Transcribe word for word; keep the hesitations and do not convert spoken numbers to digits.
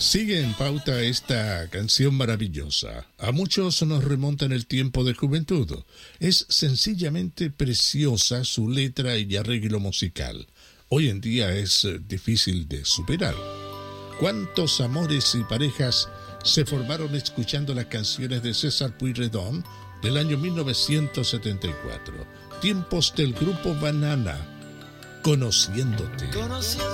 Sigue en pauta esta canción maravillosa. A muchos nos remonta en el tiempo de juventud. Es sencillamente preciosa su letra y arreglo musical. Hoy en día es difícil de superar. ¿Cuántos amores y parejas se formaron escuchando las canciones de César Pueyrredón del año mil novecientos setenta y cuatro? Tiempos del grupo Banana, Conociéndote.